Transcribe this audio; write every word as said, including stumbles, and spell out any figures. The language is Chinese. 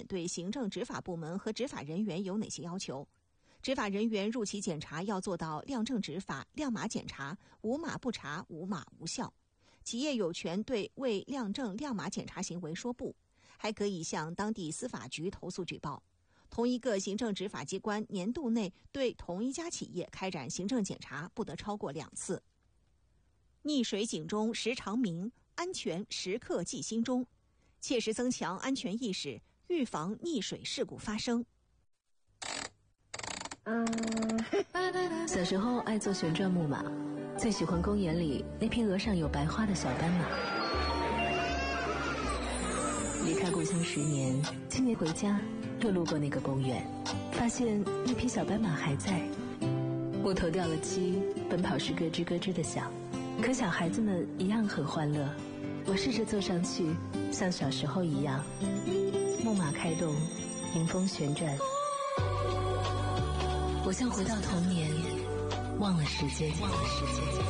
对行政执法部门和执法人员有哪些要求？执法人员入企检查要做到亮正执法、亮码检查，无码不查，无码无效。企业有权对未亮正亮码检查行为说不，还可以向当地司法局投诉举报。同一个行政执法机关年度内对同一家企业开展行政检查不得超过两次。溺水警钟时常鸣，安全时刻记心中，切实增强安全意识，预防溺水事故发生。 小时候爱做旋转木马，最喜欢公园里那匹额上有白花的小斑马。离开故乡十年，今年回家又路过那个公园，发现那匹小斑马还在，木头掉了漆，奔跑时咯吱咯吱的响，可小孩子们一样很欢乐。我试着坐上去，像小时候一样，木马开动，迎风旋转，我像回到童年，忘了时间，忘了时间。